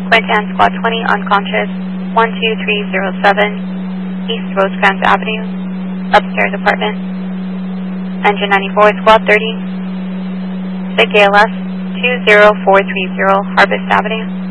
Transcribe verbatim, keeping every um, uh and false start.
Quintan Squad twenty, unconscious, one two three zero seven, East Rosecrans Avenue, upstairs apartment. Engine ninety-four, Squad thirty, Sig A L S two zero four three zero, Harvest Avenue.